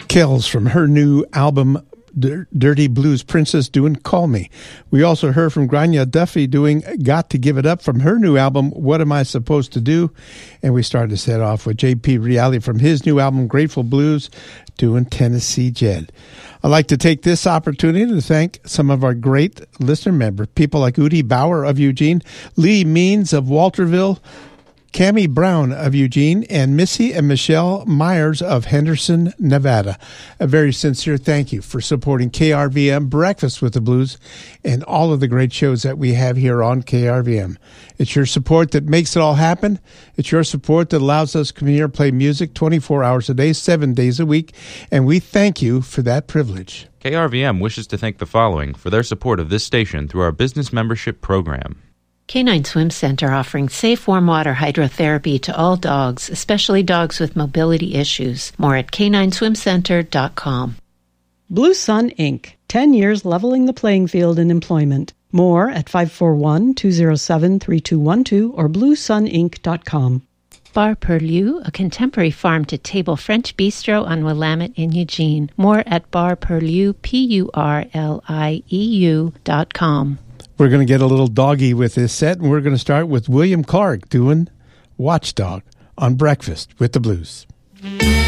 Kells from her new album, Dirty Blues Princess, doing Call Me. We also heard from Grania Duffy doing Got to Give It Up from her new album, What Am I Supposed to Do? And we started to set off with J.P. Reale from his new album, Grateful Blues, doing Tennessee Jed. I'd like to take this opportunity to thank some of our great listener members, people like Udi Bauer of Eugene, Lee Means of Walterville, Cammie Brown of Eugene, and Missy and Michelle Myers of Henderson, Nevada. A very sincere thank you for supporting KRVM Breakfast with the Blues and all of the great shows that we have here on KRVM. It's your support that makes it all happen. It's your support that allows us to come here and play music 24 hours a day, 7 days a week, and we thank you for that privilege. KRVM wishes to thank the following for their support of this station through our business membership program. Canine Swim Center offering safe warm water hydrotherapy to all dogs, especially dogs with mobility issues. More at canineswimcenter.com. Blue Sun Inc. 10 years leveling the playing field in employment. More at 541-207-3212 or bluesuninc.com. Bar Perlieu, a contemporary farm-to-table French bistro on Willamette in Eugene. More at barperlieu, PURLIEU.com. We're going to get a little doggy with this set, and we're going to start with William Clark doing Watchdog on Breakfast with the Blues.